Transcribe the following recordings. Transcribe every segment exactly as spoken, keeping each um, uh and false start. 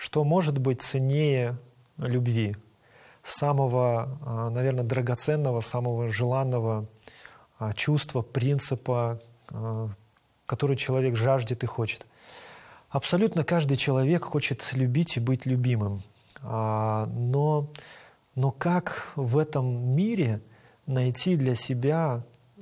что может быть ценнее любви, самого, наверное, драгоценного, самого желанного чувства, принципа, который человек жаждет и хочет. Абсолютно каждый человек хочет любить и быть любимым. Но, но как в этом мире найти для себя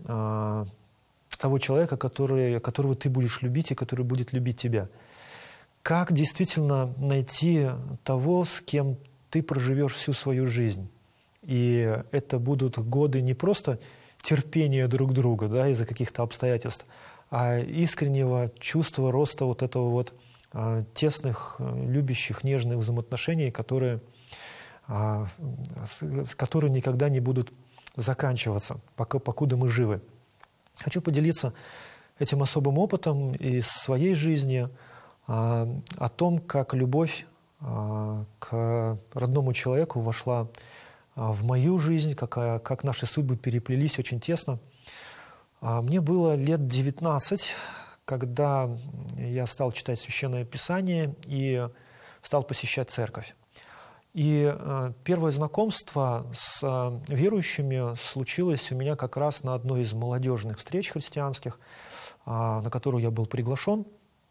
того человека, который, которого ты будешь любить и который будет любить тебя? Как действительно найти того, с кем ты проживешь всю свою жизнь? И это будут годы не просто терпения друг друга, да, из-за каких-то обстоятельств, а искреннего чувства роста вот этого вот а, тесных, любящих, нежных взаимоотношений, которые, а, с, которые никогда не будут заканчиваться, пока, покуда мы живы. Хочу поделиться этим особым опытом из своей жизни, а, о том, как любовь а, к родному человеку вошла а, в мою жизнь, какая, как наши судьбы переплелись очень тесно. А, мне было лет девятнадцать, когда я стал читать Священное Писание и стал посещать церковь. И а, первое знакомство с а, верующими случилось у меня как раз на одной из молодежных встреч христианских, а, на которую я был приглашен.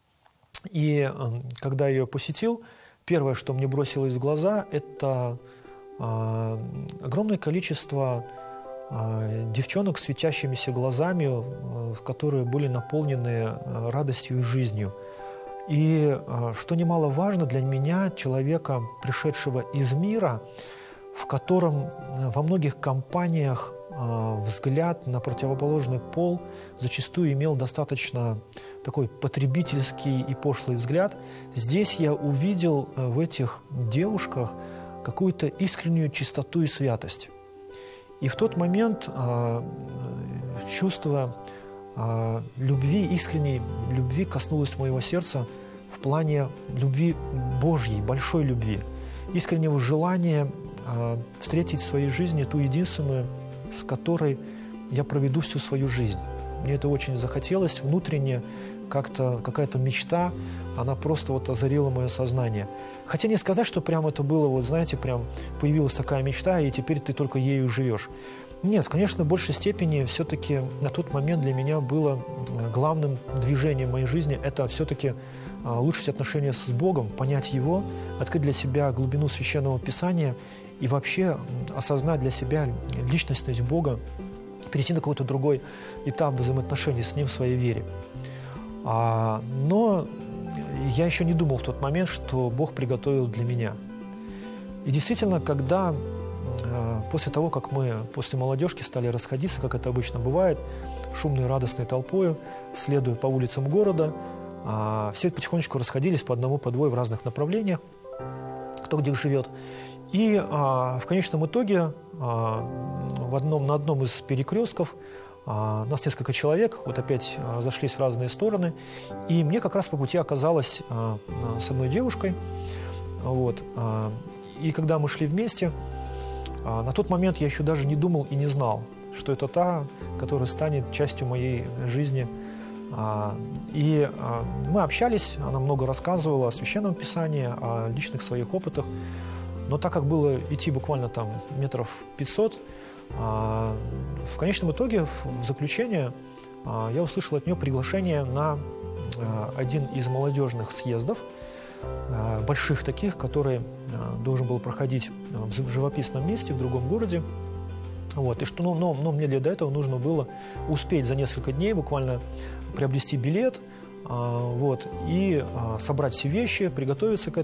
И а, когда я ее посетил, первое, что мне бросилось в глаза, это а, огромное количество а, девчонок с светящимися глазами, а, которые были наполнены а, радостью и жизнью. И, что немаловажно для меня, человека, пришедшего из мира, в котором во многих компаниях взгляд на противоположный пол зачастую имел достаточно такой потребительский и пошлый взгляд, здесь я увидел в этих девушках какую-то искреннюю чистоту и святость. И в тот момент чувство любви, искренней любви коснулось моего сердца в плане любви Божьей, большой любви, искреннего желания встретить в своей жизни ту единственную, с которой я проведу всю свою жизнь. Мне это очень захотелось, внутренне как-то какая-то мечта, она просто вот озарила мое сознание. Хотя не сказать, что прям это было, вот знаете, прям появилась такая мечта, и теперь ты только ею живешь. Нет, конечно, в большей степени все-таки на тот момент для меня было главным движением моей жизни – это все-таки улучшить отношения с Богом, понять Его, открыть для себя глубину Священного Писания и вообще осознать для себя личностность Бога, перейти на какой-то другой этап взаимоотношений с Ним в своей вере. А, но я еще не думал в тот момент, что Бог приготовил для меня. И действительно, когда после того, как мы после молодежки стали расходиться, как это обычно бывает, шумной радостной толпою, следуя по улицам города, все потихонечку расходились по одному, по двое в разных направлениях, кто где живет. И в конечном итоге в одном, на одном из перекрестков нас несколько человек, вот опять зашлись в разные стороны, и мне как раз по пути оказалось с одной девушкой. Вот. И когда мы шли вместе, на тот момент я еще даже не думал и не знал, что это та, которая станет частью моей жизни. И мы общались, она много рассказывала о Священном Писании, о личных своих опытах. Но так как было идти буквально там метров пятьсот, в конечном итоге, в заключение, я услышал от нее приглашение на один из молодежных съездов, больших таких, который должен был проходить в живописном месте, в другом городе. Вот. И что, ну, но, но мне для этого нужно было успеть за несколько дней буквально приобрести билет, вот, и собрать все вещи, приготовиться к этому.